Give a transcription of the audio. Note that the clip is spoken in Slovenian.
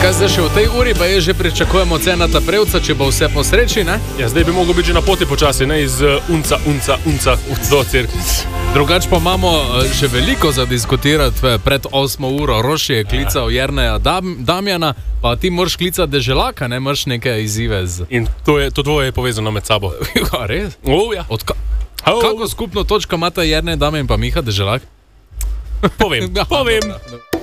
Kaj zdaj še v tej uri, pa je že pričakujemo Cenata Prevca, če bo vse po sreči, ne? Ja, zdaj bi mogel biti že na poti počasi, ne iz unca do cirk. Drugač pa imamo še veliko za diskutirati pred 8 uro. Roši je klical Jerneja Damjana, pa ti moraš klicati Deželaka, ne moraš neke izzive z... In to dvoje je povezano med sabo. Ja, res? Ja. Kako skupno točko imata Jernej Damjan pa Miha Deželak? Povem.